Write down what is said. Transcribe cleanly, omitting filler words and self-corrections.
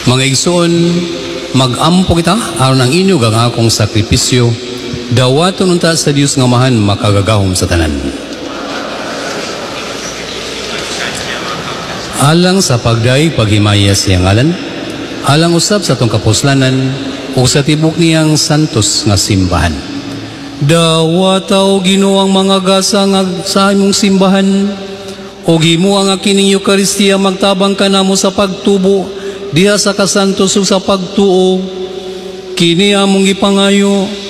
Mga igsoon, mag-ampo kita aron ang inyo ang akong sakripisyo, dawaton unta sa Dios nga mahan makagagahom sa tanan. Alang sa pagdaig paghimaya siyang ngalan, alang usab sa tong kapuslanan o sa tibok niyang santos nga simbahan. Dawataw Ginoo ang mga gasa nga sa imong simbahan, o gimo ang kining Eucharistia magtabang kanamo sa pagtubo diha sa kasantos ug sa pagtuo. Kini among gipangayo